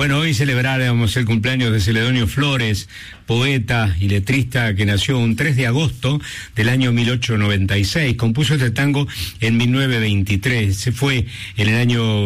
Bueno, hoy celebramos el cumpleaños de Celedonio Flores, poeta y letrista que nació un 3 de agosto del año 1896. Compuso este tango en 1923. Se fue en el año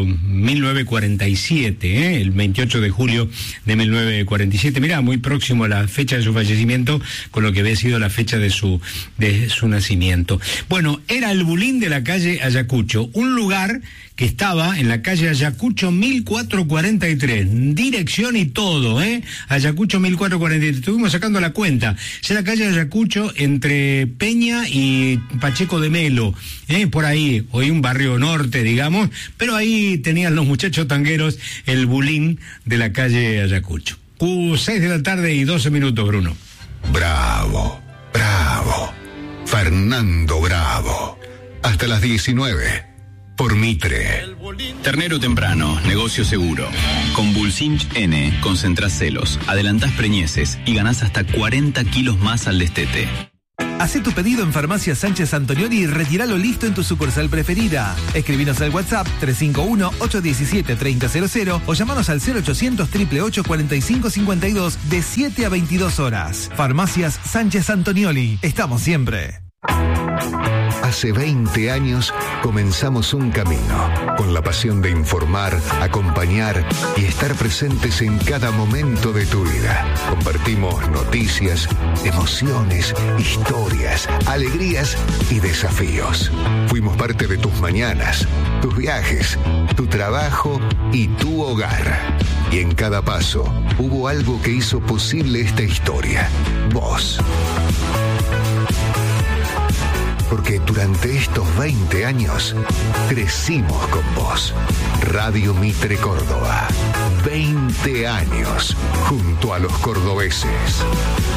1947, el 28 de julio de 1947. Mirá, muy próximo a la fecha de su fallecimiento, con lo que había sido la fecha de su nacimiento. Bueno, era el Bulín de la calle Ayacucho, un lugar que estaba en la calle Ayacucho 1443, dirección y todo, Ayacucho 1443, estuvimos sacando la cuenta, es la calle Ayacucho entre Peña y Pacheco de Melo, por ahí, hoy un barrio norte, digamos, pero ahí tenían los muchachos tangueros el Bulín de la calle Ayacucho. 6 de la tarde y 12 minutos, Bruno. Bravo, bravo, Fernando Bravo, hasta las 19. Por Mitre. Ternero temprano, negocio seguro. Con Bulsinch N, concentrás celos, adelantás preñeces y ganás hasta 40 kilos más al destete. Hacé tu pedido en Farmacia Sánchez Antonioli y retíralo listo en tu sucursal preferida. Escribinos al WhatsApp 351-817-3000 o llamanos al 0800-888-4552 de 7 a 22 horas. Farmacias Sánchez Antonioli. Estamos siempre. Hace 20 años comenzamos un camino, con la pasión de informar, acompañar y estar presentes en cada momento de tu vida. Compartimos noticias, emociones, historias, alegrías y desafíos. Fuimos parte de tus mañanas, tus viajes, tu trabajo y tu hogar. Y en cada paso hubo algo que hizo posible esta historia. Vos. Porque durante estos 20 años crecimos con vos. Radio Mitre Córdoba. 20 años junto a los cordobeses.